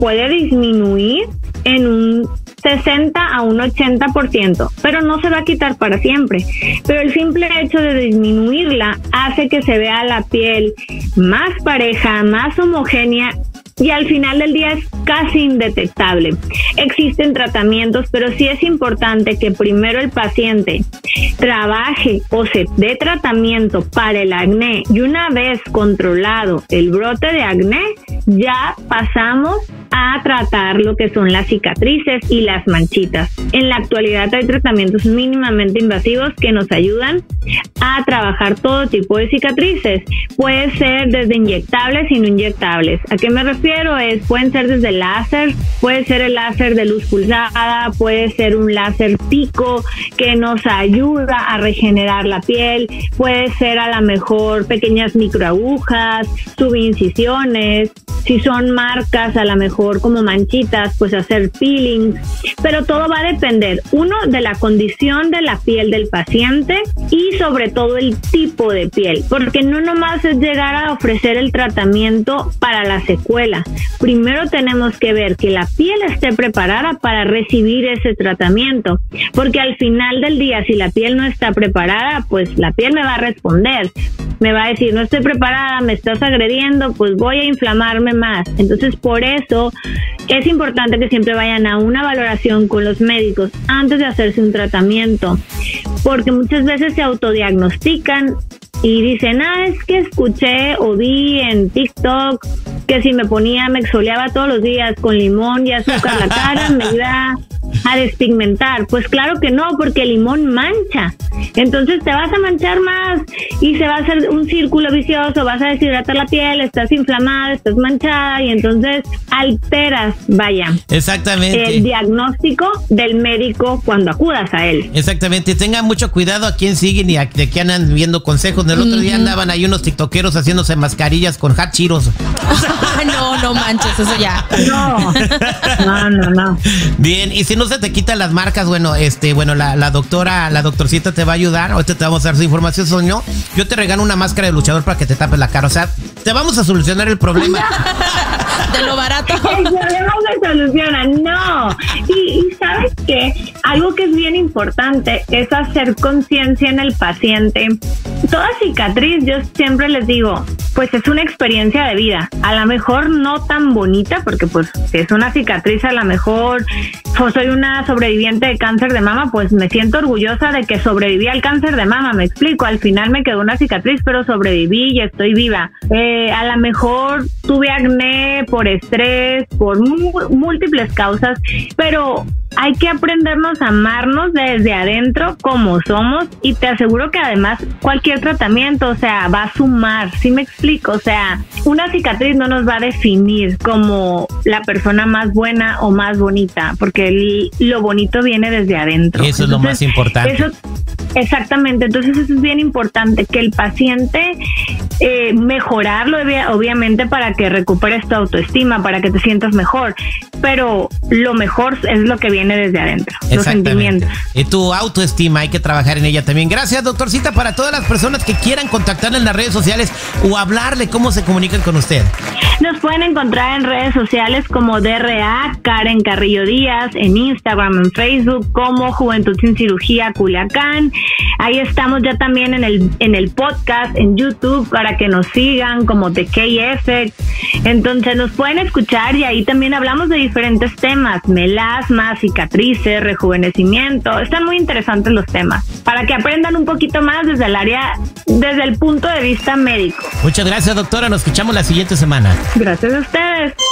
puede disminuir en un 60 a un 80%, pero no se va a quitar para siempre. Pero el simple hecho de disminuirla hace que se vea la piel más pareja, más homogénea, y al final del día es casi indetectable. Existen tratamientos, pero sí es importante que primero el paciente trabaje o se dé tratamiento para el acné, y una vez controlado el brote de acné, ya pasamos a tratar lo que son las cicatrices y las manchitas. En la actualidad hay tratamientos mínimamente invasivos que nos ayudan a trabajar todo tipo de cicatrices. Puede ser desde inyectables y no inyectables. ¿A qué me refiero? Pueden ser desde láser, puede ser el láser de luz pulsada, puede ser un láser pico que nos ayuda a regenerar la piel, puede ser a lo mejor pequeñas microagujas, subincisiones. Si son marcas, a lo mejor como manchitas, pues hacer peelings, pero todo va a depender, uno, de la condición de la piel del paciente y sobre todo el tipo de piel, porque no nomás es llegar a ofrecer el tratamiento para la secuela. Primero tenemos que ver que la piel esté preparada para recibir ese tratamiento, porque al final del día, si la piel no está preparada, pues la piel me va a responder. Me va a decir, no estoy preparada, me estás agrediendo, pues voy a inflamarme más. Entonces, por eso es importante que siempre vayan a una valoración con los médicos antes de hacerse un tratamiento, porque muchas veces se autodiagnostican y dicen, es que escuché o vi en TikTok que si me exfoliaba todos los días con limón y azúcar la cara, me iba a despigmentar. Pues claro que no, porque el limón mancha. Entonces te vas a manchar más y se va a hacer un círculo vicioso, vas a deshidratar la piel, estás inflamada, estás manchada y entonces alteras, exactamente, el diagnóstico del médico cuando acudas a él. Exactamente, tengan mucho cuidado a quién siguen y de qué andan viendo consejos. El otro día andaban ahí unos tiktokeros haciéndose mascarillas con hachiros. No manches, eso ya. No. Bien, y si no se te quitan las marcas, la doctorcita te va a ayudar. Ahorita te vamos a dar su información, Soñó. Yo te regalo una máscara de luchador para que te tapes la cara. O sea, te vamos a solucionar el problema. De lo barato. El problema se soluciona, no. Y ¿sabes qué? Algo que es bien importante es hacer conciencia en el paciente. Toda cicatriz, yo siempre les digo, pues es una experiencia de vida. A lo mejor no tan bonita, porque pues si es una cicatriz, a lo mejor pues soy una sobreviviente de cáncer de mama, pues me siento orgullosa de que sobreviví al cáncer de mama, me explico. Al final me quedó una cicatriz, pero sobreviví y estoy viva. A lo mejor tuve acné por estrés, por múltiples causas, pero hay que aprendernos a amarnos desde adentro como somos, y te aseguro que además cualquier tratamiento, o sea, va a sumar, ¿sí me explico? O sea, una cicatriz no nos va a definir como la persona más buena o más bonita, porque lo bonito viene desde adentro. Eso es lo más importante. Exactamente, entonces eso es bien importante, que el paciente mejorarlo obviamente para que recuperes tu autoestima, para que te sientas mejor, pero lo mejor es lo que viene desde adentro, los sentimientos. Y tu autoestima hay que trabajar en ella también. Gracias, doctorcita. Para todas las personas que quieran contactarle en las redes sociales o hablarle, ¿cómo se comunican con usted? Nos pueden encontrar en redes sociales como DRA Karen Carrillo Díaz, en Instagram, en Facebook como Juventud Sin Cirugía Culiacán. Ahí estamos ya también en el podcast, en YouTube, para que nos sigan como The K-Effect. Entonces nos pueden escuchar y ahí también hablamos de diferentes temas, melasma, cicatrices, rejuvenecimiento. Están muy interesantes los temas, para que aprendan un poquito más desde el punto de vista médico. Muchas gracias, doctora. Nos escuchamos la siguiente semana. Gracias a ustedes.